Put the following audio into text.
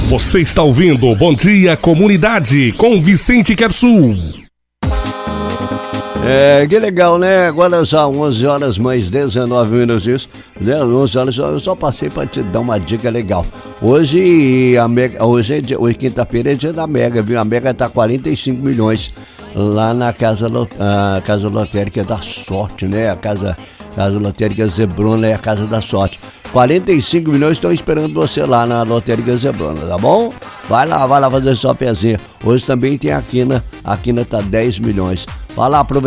Você está ouvindo Bom Dia Comunidade com Vicente Quersul. Que legal, né? Agora já 11 horas mais 19 minutos, isso, né? 11 horas, eu só passei para te dar uma dica legal. Hoje hoje quinta-feira é dia da Mega, viu? A Mega tá 45 milhões lá na casa lotérica da sorte, né? A casa lotérica Zebrona é a casa da sorte. 45 milhões estão esperando você lá na lotérica Zebrona, tá bom? Vai lá fazer sua pezinha. Hoje também tem a Quina tá 10 milhões. Vai lá, aproveita.